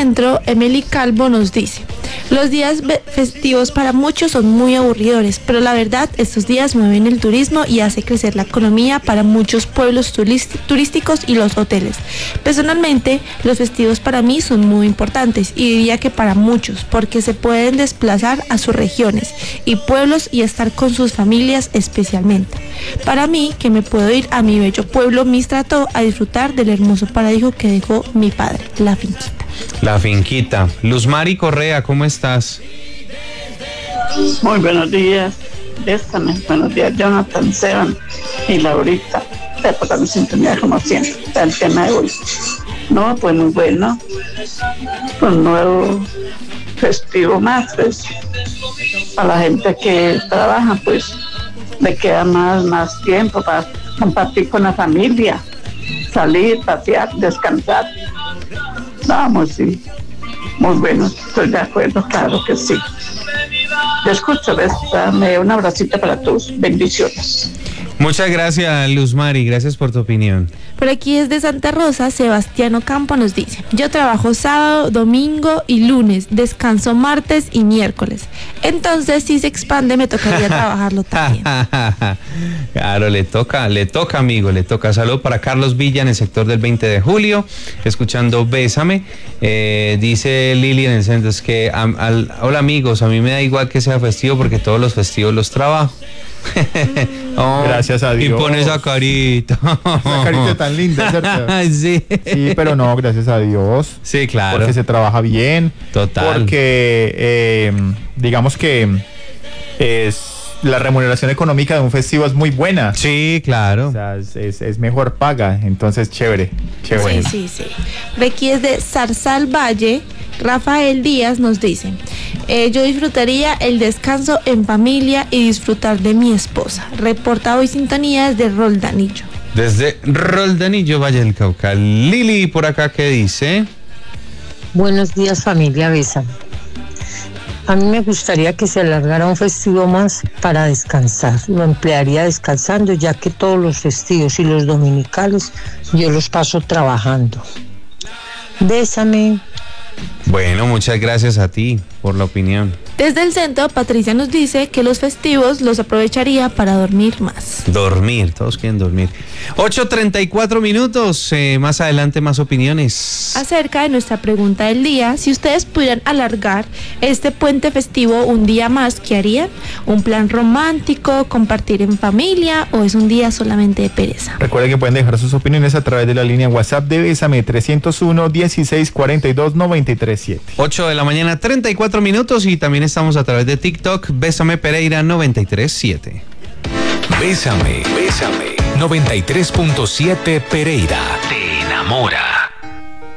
Centro, Emily Calvo nos dice: los días festivos para muchos son muy aburridores, pero la verdad, estos días mueven el turismo y hace crecer la economía para muchos pueblos turísticos y los hoteles. Personalmente, los festivos para mí son muy importantes y diría que para muchos, porque se pueden desplazar a sus regiones y pueblos y estar con sus familias especialmente. Para mí, que me puedo ir a mi bello pueblo Mistrato a disfrutar del hermoso paraíso que dejó mi padre, la finquita. La finquita. Luz Mari Correa, ¿cómo estás? Muy buenos días, buenos días, Jonathan, Seban y Laurita. Por mi sintonía, como siempre, el tema de hoy. No, pues muy bueno. Un nuevo festivo más, pues, para la gente que trabaja, pues, le queda más tiempo para compartir con la familia, salir, pasear, descansar. Vamos, sí. Muy bueno, estoy de acuerdo, claro que sí. Te escucho, dame un abracito para todos. Bendiciones. Muchas gracias, Luz Mari, gracias por tu opinión. Por aquí desde Santa Rosa, Sebastián Ocampo nos dice: yo trabajo sábado, domingo y lunes, descanso martes y miércoles. Entonces, si se expande, me tocaría trabajarlo también. Claro, le toca, amigo, le toca. Saludo para Carlos Villa en el sector del 20 de julio, escuchando Bésame. Dice Lili en el centro, es que, hola amigos, a mí me da igual que sea festivo porque todos los festivos los trabajo. Oh, gracias a Dios. Y pone esa carita. Esa carita tan linda, ¿cierto? Sí. Sí, pero no, gracias a Dios. Sí, claro. Porque se trabaja bien. Total. Porque digamos que la remuneración económica de un festivo es muy buena. Sí, claro. O sea, es mejor paga. Entonces, chévere. Sí. De aquí es de Zarzal Valle. Rafael Díaz nos dice: yo disfrutaría el descanso en familia y disfrutar de mi esposa. Reporta hoy sintonía desde Roldanillo. Desde Roldanillo, Valle del Cauca. Lili, por acá, ¿qué dice? Buenos días, familia Besa. A mí me gustaría que se alargara un festivo más para descansar. Lo emplearía descansando, ya que todos los festivos y los dominicales yo los paso trabajando. Bésame. Bueno, muchas gracias a ti por la opinión. Desde el centro, Patricia nos dice que los festivos los aprovecharía para dormir más. Dormir, todos quieren dormir. 8:34 minutos, más adelante más opiniones. Acerca de nuestra pregunta del día: si ustedes pudieran alargar este puente festivo un día más, ¿qué harían? ¿Un plan romántico, compartir en familia o es un día solamente de pereza? Recuerden que pueden dejar sus opiniones a través de la línea WhatsApp de Bésame 301-1642-937. 8 de la mañana, 34 minutos, y también estamos a través de TikTok, Bésame Pereira 937. Bésame 93.7 Pereira. Te enamora.